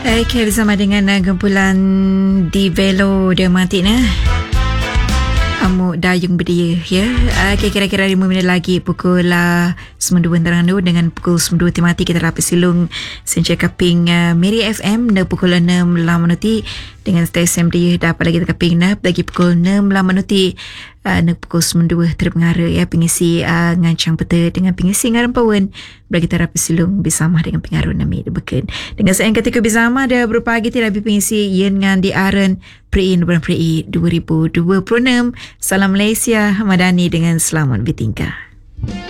Okay, bersama dengan kumpulan di Velo de Martina. Amuk dayung berdia ya. Okay, kira-kira 5 minit lagi pukul 9 terangan dengan pukul 9 temati kita dapat silung senja kaping Miri FM na pukul 6 menuti dengan stesen dia dapat lagi kaping na bagi pukul 6 menuti na pukul 9 terpengaruh ya pengisi ngancang peta dengan pengisi ngaran pawan bagi kita dapat silung bersama dengan pengaruh nami beken dengan saya ketika bersama ada berupa pagi tidak lebih pengisi yen ngan di aren Pri November 2026. Salam Malaysia, Madani dengan selamat bertingkah.